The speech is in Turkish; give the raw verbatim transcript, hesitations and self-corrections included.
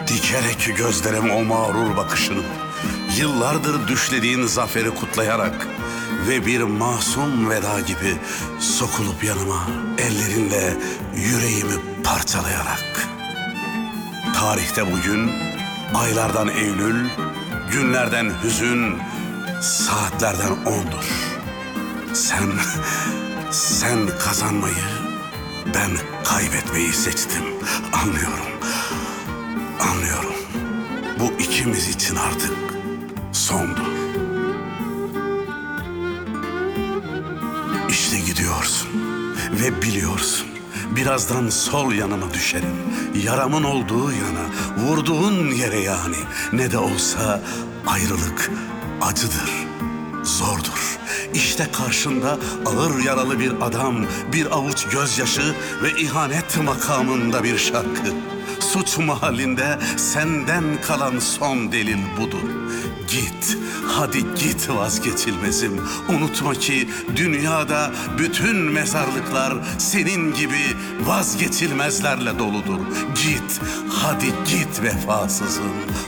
Dikerek gözlerim o mağrur bakışını, yıllardır düşlediğin zaferi kutlayarak ve bir masum veda gibi sokulup yanıma ellerinle yüreğimi parçalayarak. Tarihte bugün, aylardan Eylül, günlerden hüzün, saatlerden ondur. Sen, sen kazanmayı, ben kaybetmeyi seçtim. Anlıyorum, anlıyorum. Bu ikimiz için artık sondu. İşte gidiyorsun ve biliyorsun. Birazdan sol yanıma düşerim. Yaramın olduğu yana, vurduğun yere yani. Ne de olsa ayrılık acıdır, zordur. İşte karşında ağır yaralı bir adam, bir avuç gözyaşı ve ihanet makamında bir şarkı. Suç mahallinde senden kalan son delil budur. Git, hadi git vazgeçilmezim. Unutma ki dünyada bütün mezarlıklar senin gibi vazgeçilmezlerle doludur. Git, hadi git vefasızım.